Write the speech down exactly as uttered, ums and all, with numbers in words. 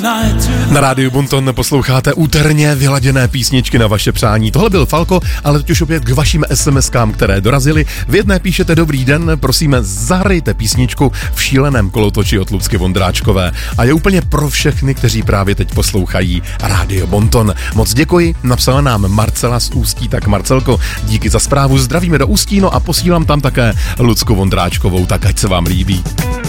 Na rádiu Bonton posloucháte úterně vyladěné písničky na vaše přání. Tohle byl Falko, ale teď už opět k vašim es em eskám, které dorazily. V jedné píšete dobrý den, prosíme, zahrajte písničku v šíleném kolotoči od Lucky Vondráčkové. A je úplně pro všechny, kteří právě teď poslouchají rádio Bonton. Moc děkuji, napsala nám Marcela z Ústí. Tak Marcelko, díky za zprávu, zdravíme do Ústí, no a posílám tam také Lucku Vondráčkovou, tak ať se vám líbí.